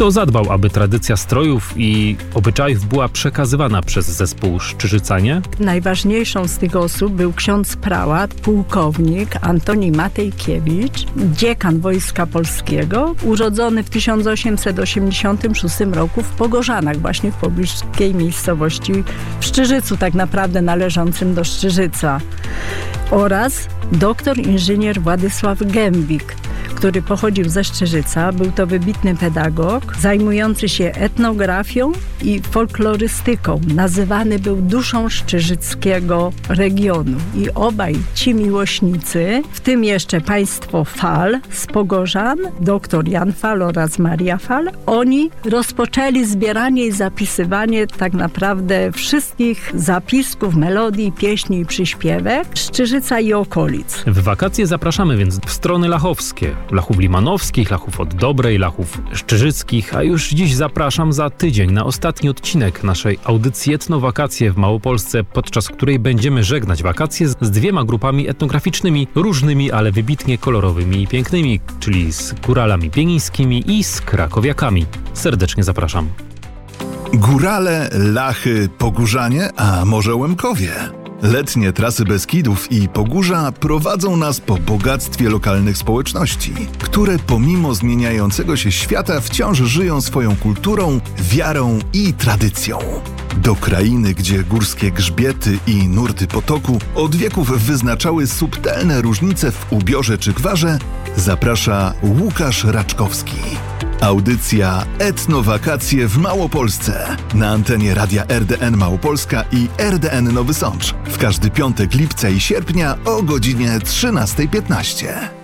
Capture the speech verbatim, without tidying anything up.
Kto zadbał, aby tradycja strojów i obyczajów była przekazywana przez zespół Szczyżycanie? Najważniejszą z tych osób był ksiądz prałat, pułkownik Antoni Matejkiewicz, dziekan Wojska Polskiego, urodzony w tysiąc osiemset osiemdziesiątym szóstym roku w Pogorzanach, właśnie w pobliskiej miejscowości w Szczyżycu, tak naprawdę należącym do Szczyżyca, oraz doktor inżynier Władysław Gębik, który pochodził ze Szczyżyca. Był to wybitny pedagog, zajmujący się etnografią i folklorystyką. Nazywany był duszą szczyżyckiego regionu. I obaj ci miłośnicy, w tym jeszcze państwo Fal z Pogorzan, doktor Jan Fal oraz Maria Fal, oni rozpoczęli zbieranie i zapisywanie tak naprawdę wszystkich zapisków, melodii, pieśni i przyśpiewek Szczyżyca i okolic. W wakacje zapraszamy więc w strony lachowskie. Lachów Limanowskich, Lachów od Dobrej, Lachów Szczyżyckich, a już dziś zapraszam za tydzień na ostatni odcinek naszej audycji Etnowakacje w Małopolsce, podczas której będziemy żegnać wakacje z dwiema grupami etnograficznymi, różnymi, ale wybitnie kolorowymi i pięknymi, czyli z góralami pienińskimi i z krakowiakami. Serdecznie zapraszam. Górale, Lachy, Pogórzanie, a może Łemkowie? Letnie trasy Beskidów i Pogórza prowadzą nas po bogactwie lokalnych społeczności, które pomimo zmieniającego się świata wciąż żyją swoją kulturą, wiarą i tradycją. Do krainy, gdzie górskie grzbiety i nurty potoku od wieków wyznaczały subtelne różnice w ubiorze czy gwarze, zaprasza Łukasz Raczkowski. Audycja Etnowakacje w Małopolsce na antenie radia R D N Małopolska i R D N Nowy Sącz w każdy piątek lipca i sierpnia o godzinie trzynasta piętnaście.